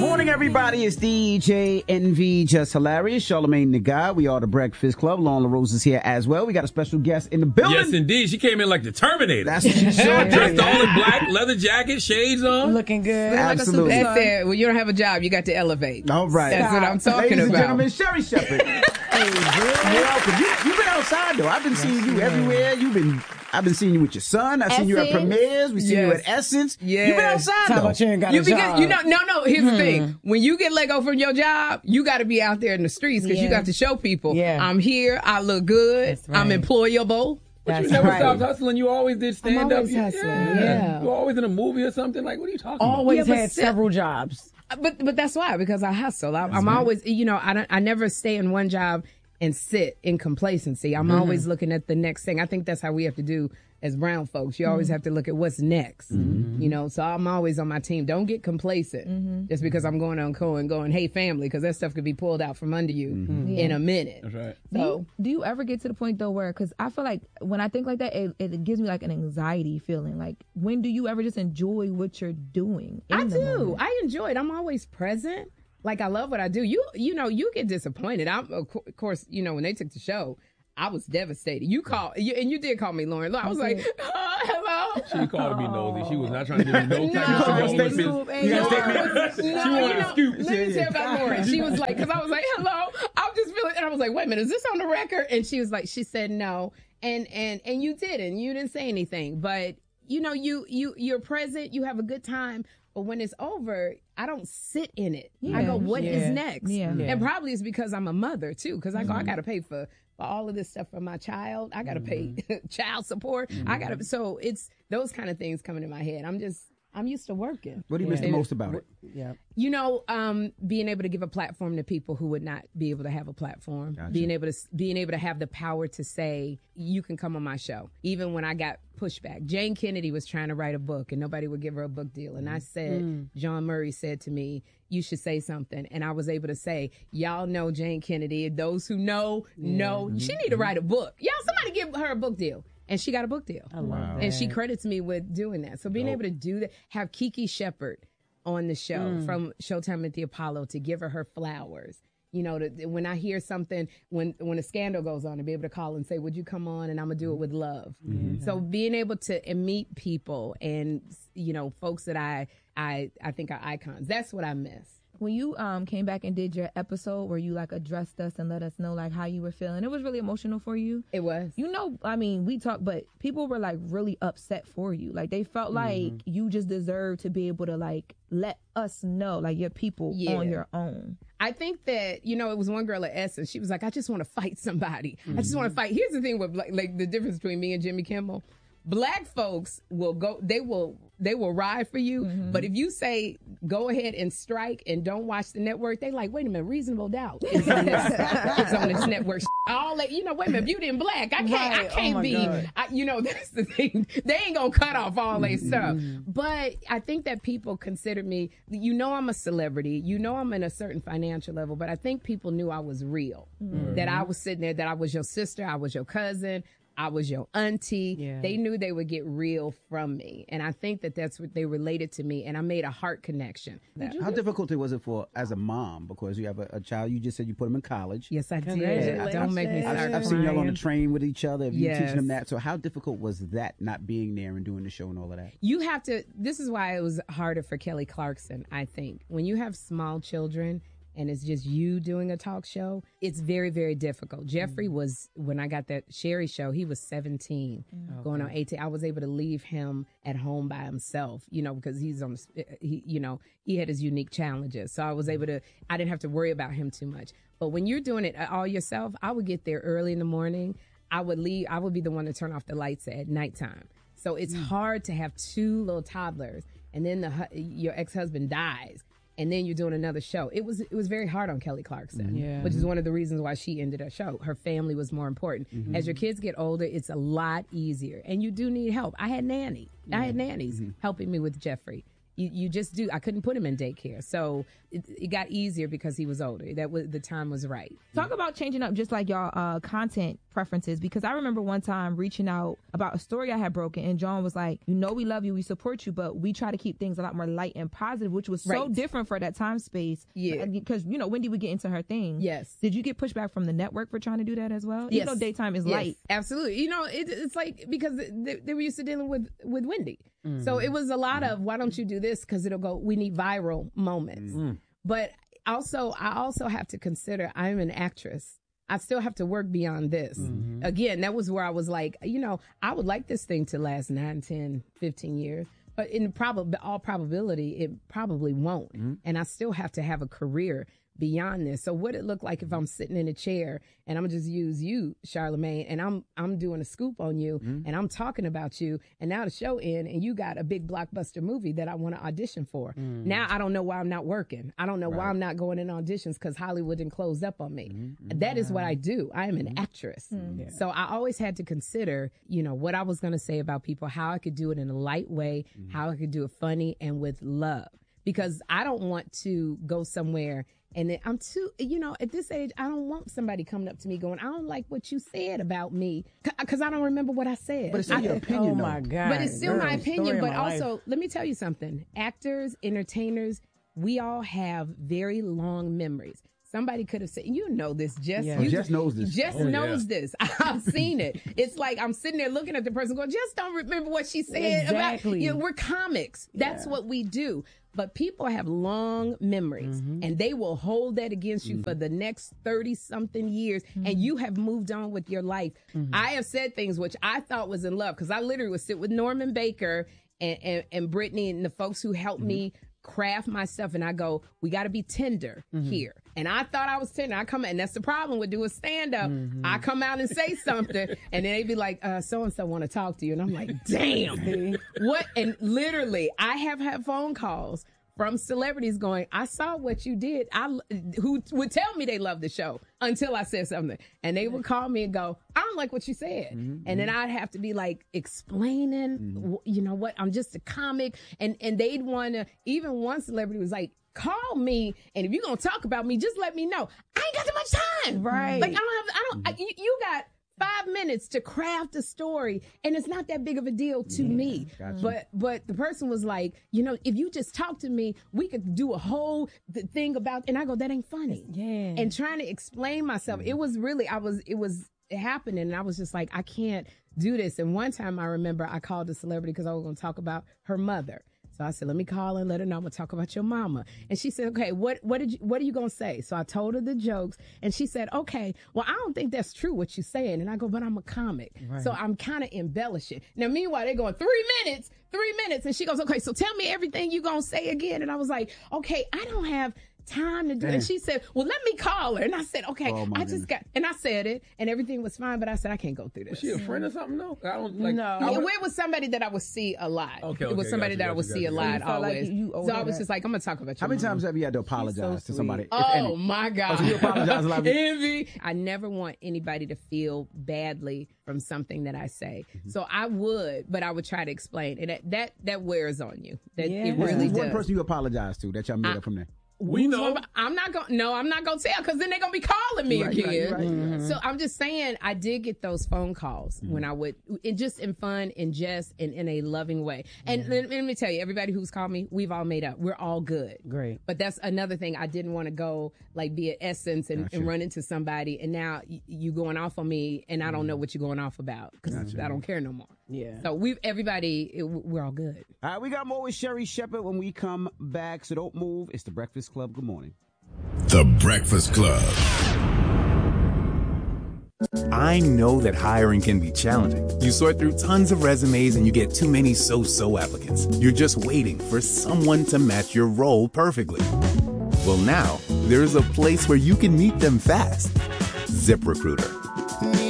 Morning, everybody. It's DJ NV, Just Hilarious, Charlamagne the God. We are the Breakfast Club. Lauren LaRose is here as well. We got a special guest in the building. Yes, indeed. She came in like the Terminator. That's what she sure did. Dressed all in black, leather jacket, shades on. Looking good. Absolutely. That's it. When you don't have a job, you got to elevate. All right. That's what I'm talking Ladies about. and gentlemen, Sherri Shepherd. Hey, welcome. You've been outside, though. I've been seeing you everywhere. I've been seeing you with your son. I've seen you at premieres. We've seen you at Essence. Yes. You've been outside, Talk though. about you ain't got a job. No. Here's the thing. When you get let go from your job, you got to be out there in the streets because you got to show people, I'm here, I look good, I'm employable. But you never stopped hustling. You always did stand I'm up. always hustling. Yeah. You were always in a movie or something. Like, what are you talking about? Always had several jobs. But that's why, because I hustle. I'm always, I never stay in one job and sit in complacency. I'm always looking at the next thing. I think that's how we have to do as brown folks. You always have to look at what's next. So I'm always on my team. Don't get complacent just because I'm going on call and going, hey, family, because that stuff could be pulled out from under you in a minute. That's right. So, do you ever get to the point, though, where, because I feel like when I think like that, it gives me like an anxiety feeling. Like, when do you ever just enjoy what you're doing? I do. I enjoy it. I'm always present. Like, I love what I do. You get disappointed. Of course, when they took the show, I was devastated. You did call me Lauren. I was like, hello. She called me nosy. She was not trying to give me no technical She wanted to scoop. Let me tell about Lauren. She was like, because I was like, hello. I'm just feeling, and I was like, wait a minute, is this on the record? And she was like, she said no, and you didn't. You didn't say anything, but you're present. You have a good time. But when it's over, I don't sit in it. I go, what is next? And probably it's because I'm a mother, too, because I go, I got to pay for all of this stuff for my child. I got to pay child support. So it's those kind of things coming in my head. I'm used to working. What do you miss the most about it? Being able to give a platform to people who would not be able to have a platform. Gotcha. Being able to have the power to say, you can come on my show. Even when I got pushback. Jane Kennedy was trying to write a book and nobody would give her a book deal. And I said, John Murray said to me, you should say something. And I was able to say, y'all know Jane Kennedy. Those who know, she need to write a book. Y'all, somebody give her a book deal. And she got a book deal. And she credits me with doing that. So being able to do that, have Kiki Shepard on the show from Showtime at the Apollo to give her flowers. When I hear something, when a scandal goes on, to be able to call and say, would you come on? And I'm going to do it with love. So being able to meet people and, folks that I think are icons, that's what I miss. When you came back and did your episode where you like addressed us and let us know like how you were feeling, it was really emotional for you. It was. We talked, but people were like really upset for you. Like they felt like you just deserved to be able to like let us know, like your people on your own. I think that, it was one girl at Essence. She was like, I just want to fight somebody. I just want to fight. Here's the thing with like the difference between me and Jimmy Kimmel. Black folks will go, they will ride for you. But if you say, go ahead and strike and don't watch the network, they like, wait a minute, Reasonable Doubt is on this network. All that, wait a minute, Beauty and Black. I can't be, that's the thing. They ain't gonna cut off all their stuff. But I think that people consider me, I'm a celebrity, I'm in a certain financial level, but I think people knew I was real. That I was sitting there, that I was your sister, I was your cousin, I was your auntie. Yeah. They knew they would get real from me. And I think that that's what they related to me. And I made a heart connection. How difficult was it for, as a mom, because you have a child, you just said you put him in college. Yes, I did. Don't make me start I've seen y'all on the train with each other. You teaching them that. So how difficult was that, not being there and doing the show and all of that? You have to, this is why it was harder for Kelly Clarkson, I think. When you have small children, and it's just you doing a talk show, it's very, very difficult. Jeffrey was, when I got that Sherri show, he was 17, going on 18. I was able to leave him at home by himself, because he's on, he had his unique challenges. So I was able to, I didn't have to worry about him too much. But when you're doing it all yourself, I would get there early in the morning. I would leave, I would be the one to turn off the lights at nighttime. So it's hard to have two little toddlers and then your ex-husband dies. And then you're doing another show. It was very hard on Kelly Clarkson, which is one of the reasons why she ended her show. Her family was more important. As your kids get older, it's a lot easier. And you do need help. I had nannies helping me with Jeffrey. You just do. I couldn't put him in daycare. So it got easier because he was older. The time was right. Talk about changing up just like y'all content preferences, because I remember one time reaching out about a story I had broken, and John was like, we love you, we support you, but we try to keep things a lot more light and positive, which was so different for that time space. Yeah. Because, Wendy would get into her thing. Yes. Did you get pushback from the network for trying to do that as well? Yes. Even though daytime is light. Absolutely. It's like, because they were used to dealing with Wendy. Mm-hmm. So it was a lot of, why don't you do this? Because it'll go, we need viral moments. Mm-hmm. But I also have to consider I'm an actress. I still have to work beyond this. Mm-hmm. Again, that was where I was like, I would like this thing to last 9, 10, 15 years. But in all probability, it probably won't. Mm-hmm. And I still have to have a career beyond this. So what it look like if I'm sitting in a chair and I'm gonna just use you, Charlamagne, and I'm doing a scoop on you, and I'm talking about you, and now the show in and you got a big blockbuster movie that I want to audition for. Now I don't know why I'm not working. I don't know why I'm not going in auditions, because Hollywood didn't close up on me. That is what I do. I am an actress. Yeah. So I always had to consider, what I was gonna say about people, how I could do it in a light way, how I could do it funny and with love, because I don't want to go somewhere and then I'm too, at this age, I don't want somebody coming up to me going, I don't like what you said about me, because I don't remember what I said. But it's still your opinion, my God. But it's still my opinion. But also, let me tell you something. Actors, entertainers, we all have very long memories. Somebody could have said, this, Jess. Yeah. Jess knows this. Jess knows this. I've seen it. It's like I'm sitting there looking at the person going, Jess don't remember what she said. Exactly. About, we're comics. That's what we do. But people have long memories, and they will hold that against you for the next 30-something years, and you have moved on with your life. I have said things which I thought was in love, because I literally would sit with Norman Baker and Brittany and the folks who helped me craft my stuff, and I go, we got to be tender here. And I thought I was tender. I come out, and that's the problem with doing stand-up. I come out and say something, and then they be like, so-and-so want to talk to you. And I'm like, damn. What? And literally, I have had phone calls from celebrities going, I saw what you did. Who would tell me they love the show until I said something. And they would call me and go, I don't like what you said. And then I'd have to be like explaining, what, I'm just a comic. And they'd want to, even one celebrity was like, call me, and if you're going to talk about me, just let me know. I ain't got that much time. Right. Like, you got 5 minutes to craft a story, and it's not that big of a deal to me. Gotcha. But the person was like, if you just talk to me, we could do a whole thing about, and I go, that ain't funny. Yeah. And trying to explain myself, it was happening, and I was just like, I can't do this. And one time I remember I called a celebrity because I was going to talk about her mother. So I said, let me call and let her know I'm going to talk about your mama. And she said, okay, what are you going to say? So I told her the jokes, and she said, okay, well, I don't think that's true what you're saying. And I go, but I'm a comic. Right. So I'm kind of embellishing. Now, meanwhile, they're going 3 minutes. And she goes, okay, so tell me everything you're going to say again. And I was like, okay, I don't have time to do it. And she said, well, let me call her. And I said, okay, and I said it, and everything was fine, but I said, I can't go through this. Was she a friend or something? No. I don't like. No. It was somebody that I would see a lot. Okay. It was somebody that I would see a lot always. So I was just like, I'm going to talk about you. How many times have you had to apologize to somebody? Oh, my God. So you apologize a lot. Envy. I never want anybody to feel badly from something that I say. So I would, but I would try to explain. And that wears on you. It really does. One person you apologize to that y'all made up from there. We know. I'm not going to tell, because then they're going to be calling me again. Right. So I'm just saying, I did get those phone calls when I would, just in fun and jest and in a loving way. And let me tell you, everybody who's called me, we've all made up. We're all good. Great. But that's another thing. I didn't want to go be at Essence and run into somebody, and now you going off on me, and I don't know what you're going off about, because I don't care no more. Yeah. So we're all good. All right, we got more with Sherri Shepherd when we come back, so don't move. It's The Breakfast Club. Good morning. The Breakfast Club. I know that hiring can be challenging. You sort through tons of resumes and you get too many so-so applicants. You're just waiting for someone to match your role perfectly. Well, now there's a place where you can meet them fast. ZipRecruiter.